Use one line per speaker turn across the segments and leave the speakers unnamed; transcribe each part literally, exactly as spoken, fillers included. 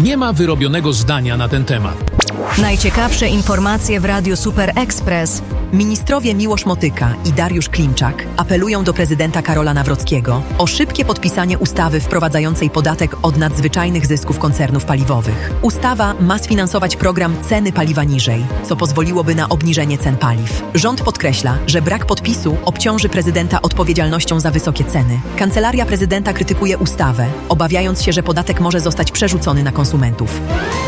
Nie ma wyrobionego zdania na ten temat.
Najciekawsze informacje w Radiu Super Express.
Ministrowie Miłosz Motyka i Dariusz Klimczak apelują do prezydenta Karola Nawrockiego o szybkie podpisanie ustawy wprowadzającej podatek od nadzwyczajnych zysków koncernów paliwowych. Ustawa ma sfinansować program Ceny paliwa niżej, co pozwoliłoby na obniżenie cen paliw. Rząd podkreśla, że brak podpisu obciąży prezydenta odpowiedzialnością za wysokie ceny. Kancelaria prezydenta krytykuje ustawę, obawiając się, że podatek może zostać przerzucony na konsumentów.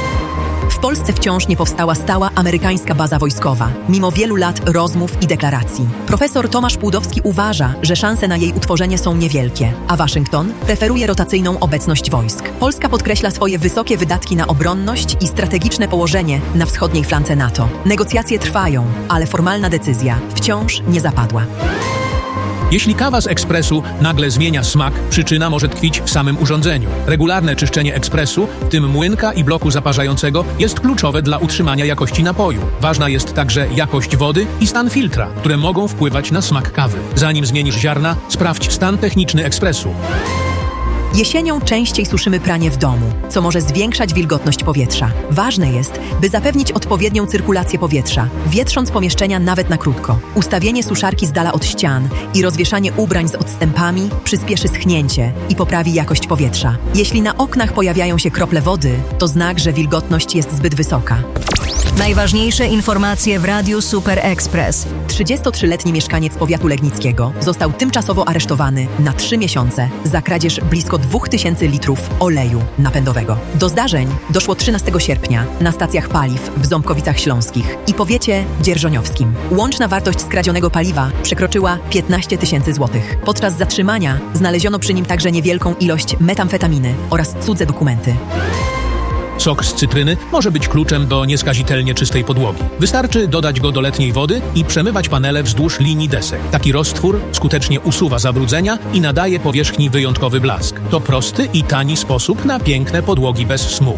W Polsce wciąż nie powstała stała amerykańska baza wojskowa, mimo wielu lat rozmów i deklaracji. Profesor Tomasz Płudowski uważa, że szanse na jej utworzenie są niewielkie, a Waszyngton preferuje rotacyjną obecność wojsk. Polska podkreśla swoje wysokie wydatki na obronność i strategiczne położenie na wschodniej flance NATO. Negocjacje trwają, ale formalna decyzja wciąż nie zapadła.
Jeśli kawa z ekspresu nagle zmienia smak, przyczyna może tkwić w samym urządzeniu. Regularne czyszczenie ekspresu, w tym młynka i bloku zaparzającego, jest kluczowe dla utrzymania jakości napoju. Ważna jest także jakość wody i stan filtra, które mogą wpływać na smak kawy. Zanim zmienisz ziarna, sprawdź stan techniczny ekspresu.
Jesienią częściej suszymy pranie w domu, co może zwiększać wilgotność powietrza. Ważne jest, by zapewnić odpowiednią cyrkulację powietrza, wietrząc pomieszczenia nawet na krótko. Ustawienie suszarki z dala od ścian i rozwieszanie ubrań z odstępami przyspieszy schnięcie i poprawi jakość powietrza. Jeśli na oknach pojawiają się krople wody, to znak, że wilgotność jest zbyt wysoka.
Najważniejsze informacje w Radiu Super Express.
trzydziestotrzyletni mieszkaniec powiatu legnickiego został tymczasowo aresztowany na trzy miesiące za kradzież blisko dwóch tysięcy litrów oleju napędowego. Do zdarzeń doszło trzynastego sierpnia na stacjach paliw w Ząbkowicach Śląskich i powiecie dzierżoniowskim. Łączna wartość skradzionego paliwa przekroczyła piętnaście tysięcy złotych. Podczas zatrzymania znaleziono przy nim także niewielką ilość metamfetaminy oraz cudze dokumenty.
Sok z cytryny może być kluczem do nieskazitelnie czystej podłogi. Wystarczy dodać go do letniej wody i przemywać panele wzdłuż linii desek. Taki roztwór skutecznie usuwa zabrudzenia i nadaje powierzchni wyjątkowy blask. To prosty i tani sposób na piękne podłogi bez smugu.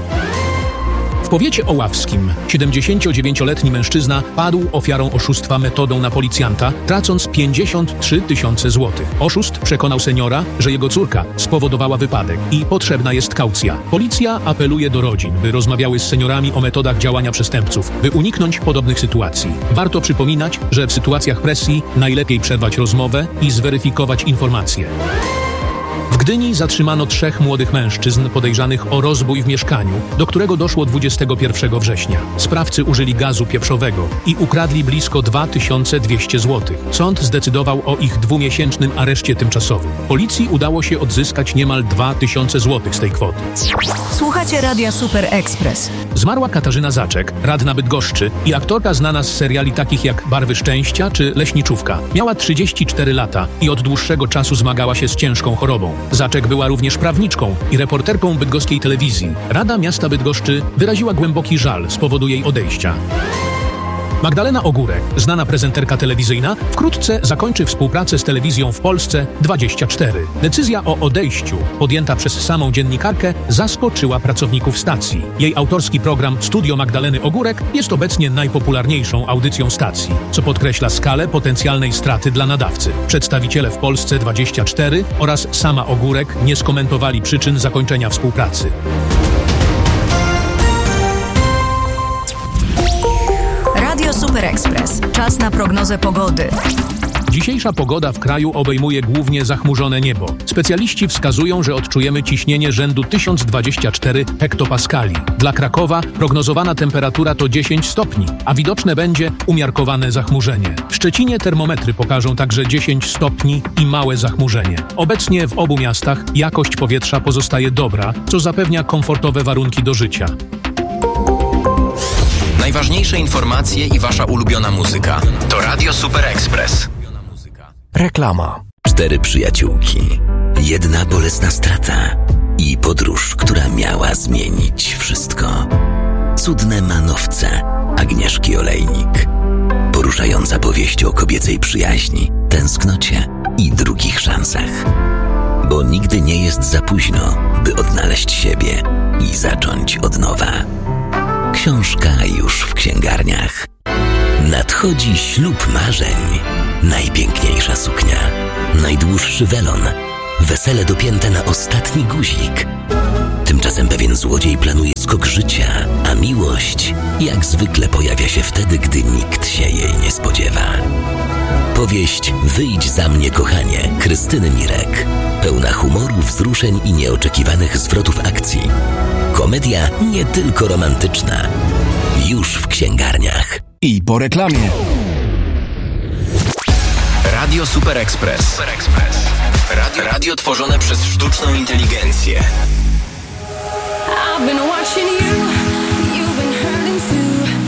W powiecie oławskim siedemdziesięciodziewięcioletni mężczyzna padł ofiarą oszustwa metodą na policjanta, tracąc pięćdziesiąt trzy tysiące złotych. Oszust przekonał seniora, że jego córka spowodowała wypadek i potrzebna jest kaucja. Policja apeluje do rodzin, by rozmawiały z seniorami o metodach działania przestępców, by uniknąć podobnych sytuacji. Warto przypominać, że w sytuacjach presji najlepiej przerwać rozmowę i zweryfikować informacje. W Gdyni zatrzymano trzech młodych mężczyzn podejrzanych o rozbój w mieszkaniu, do którego doszło dwudziestego pierwszego września. Sprawcy użyli gazu pieprzowego i ukradli blisko dwa tysiące dwieście złotych. Sąd zdecydował o ich dwumiesięcznym areszcie tymczasowym. Policji udało się odzyskać niemal dwa tysiące złotych z tej kwoty.
Słuchacie Radia Super Express.
Zmarła Katarzyna Zaczek, radna Bydgoszczy i aktorka znana z seriali takich jak Barwy Szczęścia czy Leśniczówka. Miała trzydzieści cztery lata i od dłuższego czasu zmagała się z ciężką chorobą. Zaczek była również prawniczką i reporterką bydgoskiej telewizji. Rada Miasta Bydgoszczy wyraziła głęboki żal z powodu jej odejścia. Magdalena Ogórek, znana prezenterka telewizyjna, wkrótce zakończy współpracę z telewizją w Polsce dwadzieścia cztery. Decyzja o odejściu, podjęta przez samą dziennikarkę, zaskoczyła pracowników stacji. Jej autorski program Studio Magdaleny Ogórek jest obecnie najpopularniejszą audycją stacji, co podkreśla skalę potencjalnej straty dla nadawcy. Przedstawiciele w Polsce dwadzieścia cztery oraz sama Ogórek nie skomentowali przyczyn zakończenia współpracy.
Radio Super Express. Czas na prognozę pogody.
Dzisiejsza pogoda w kraju obejmuje głównie zachmurzone niebo. Specjaliści wskazują, że odczujemy ciśnienie rzędu tysiąc dwadzieścia cztery hektopaskali. Dla Krakowa prognozowana temperatura to dziesięć stopni, a widoczne będzie umiarkowane zachmurzenie. W Szczecinie termometry pokażą także dziesięć stopni i małe zachmurzenie. Obecnie w obu miastach jakość powietrza pozostaje dobra, co zapewnia komfortowe warunki do życia.
Najważniejsze informacje i wasza ulubiona muzyka to Radio Super Express.
Reklama. Cztery przyjaciółki, jedna bolesna strata i podróż, która miała zmienić wszystko. Cudne manowce Agnieszki Olejnik. Poruszająca powieść o kobiecej przyjaźni, tęsknocie i drugich szansach. Bo nigdy nie jest za późno, by odnaleźć siebie i zacząć od nowa. Książka już w księgarniach. Nadchodzi ślub marzeń. Najpiękniejsza suknia, najdłuższy welon, wesele dopięte na ostatni guzik. Tymczasem Tymczasem pewien złodziej planuje skok życia, a miłość jak zwykle pojawia się wtedy, gdy nikt się jej nie spodziewa. Powieść Wyjdź za mnie, kochanie Krystyny Mirek. Pełna humoru, wzruszeń i nieoczekiwanych zwrotów akcji. Komedia nie tylko romantyczna. Już w księgarniach.
I po reklamie.
Radio Super Express. Super Express. Radio, radio tworzone przez sztuczną inteligencję.
I've been watching you.